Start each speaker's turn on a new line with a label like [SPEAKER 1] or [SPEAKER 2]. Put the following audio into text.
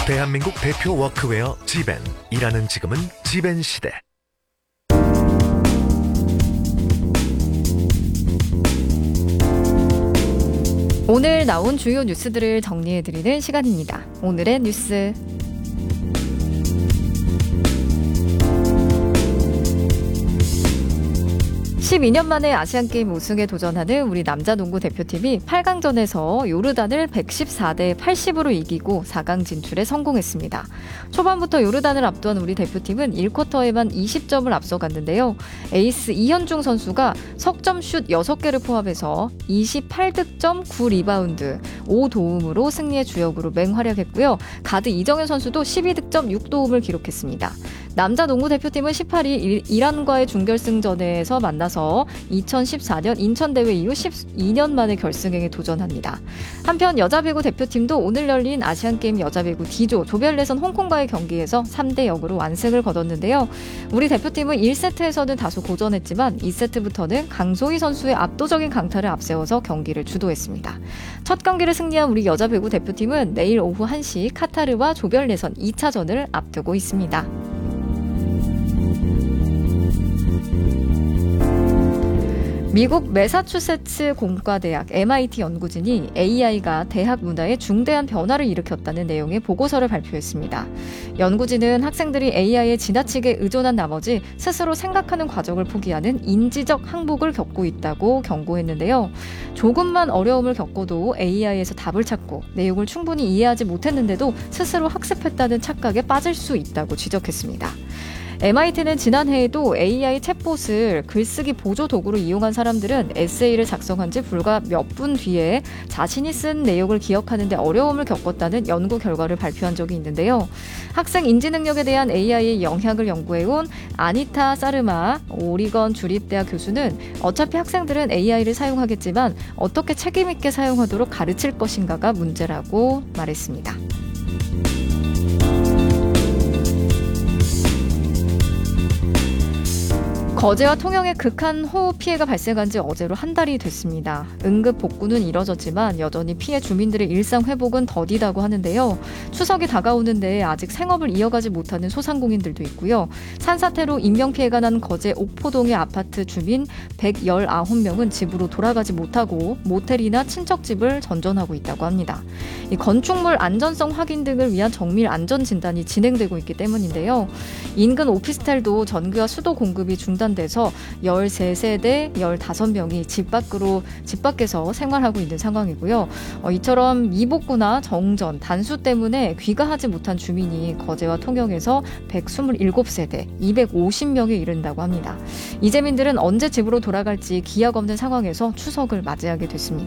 [SPEAKER 1] 대한민국 대표 워크웨어 지벤. 일하는 지금은 지벤 시대.
[SPEAKER 2] 오늘 나온 주요 뉴스들을 정리해드리는 시간입니다. 오늘의 뉴스. 12년 만에 아시안게임 우승에 도전하는 우리 남자 농구 대표팀이 8강전에서 요르단을 114대 80으로 이기고 4강 진출에 성공했습니다. 초반부터 요르단을 앞둔 우리 대표팀은 1쿼터에만 20점을 앞서갔는데요. 에이스 이현중 선수가 석점슛 6개를 포함해서 28득점 9리바운드 5도움으로 승리의 주역으로 맹활약했고요. 가드 이정현 선수도 12득점 6도움을 기록했습니다. 남자 농구 대표팀은 18일 이란과의 준결승전에서 만나서 2014년 인천대회 이후 12년 만에 결승행에 도전합니다. 한편 여자 배구 대표팀도 오늘 열린 아시안게임 여자 배구 D조 조별 예선 홍콩과의 경기에서 3대 0으로 완승을 거뒀는데요. 우리 대표팀은 1세트에서는 다소 고전했지만 2세트부터는 강소희 선수의 압도적인 강타를 앞세워서 경기를 주도했습니다. 첫 경기를 승리한 우리 여자 배구 대표팀은 내일 오후 1시 카타르와 조별 예선 2차전을 앞두고 있습니다. 미국 매사추세츠 공과대학 MIT 연구진이 AI가 대학 문화에 중대한 변화를 일으켰다는 내용의 보고서를 발표했습니다. 연구진은 학생들이 AI에 지나치게 의존한 나머지 스스로 생각하는 과정을 포기하는 인지적 항복을 겪고 있다고 경고했는데요. 조금만 어려움을 겪어도 AI에서 답을 찾고 내용을 충분히 이해하지 못했는데도 스스로 학습했다는 착각에 빠질 수 있다고 지적했습니다. MIT는 지난해에도 AI 챗봇을 글쓰기 보조 도구로 이용한 사람들은 에세이를 작성한 지 불과 몇 분 뒤에 자신이 쓴 내용을 기억하는 데 어려움을 겪었다는 연구 결과를 발표한 적이 있는데요. 학생 인지 능력에 대한 AI의 영향을 연구해온 아니타 사르마 오리건 주립대학 교수는 어차피 학생들은 AI를 사용하겠지만 어떻게 책임 있게 사용하도록 가르칠 것인가가 문제라고 말했습니다. 거제와 통영에 극한 호우 피해가 발생한 지 어제로 한 달이 됐습니다. 응급 복구는 이뤄졌지만 여전히 피해 주민들의 일상 회복은 더디다고 하는데요. 추석이 다가오는데 아직 생업을 이어가지 못하는 소상공인들도 있고요. 산사태로 인명피해가 난 거제 옥포동의 아파트 주민 119명은 집으로 돌아가지 못하고 모텔이나 친척집을 전전하고 있다고 합니다. 이 건축물 안전성 확인 등을 위한 정밀 안전진단이 진행되고 있기 때문인데요. 인근 오피스텔도 전기와 수도 공급이 중단돼서 13세대 15명이 집 밖에서 생활하고 있는 상황이고요. 이처럼 미복구나 정전, 단수 때문에 귀가하지 못한 주민이 거제와 통영에서 127세대 250명에 이른다고 합니다. 이재민들은 언제 집으로 돌아갈지 기약 없는 상황에서 추석을 맞이하게 됐습니다.